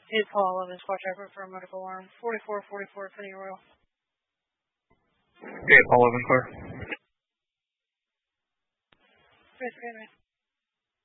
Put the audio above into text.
He's Paul Evans, Squad Trapper for Medical Alarm. 4444 Penny Royal. Okay, Paul Evans, clear. Great,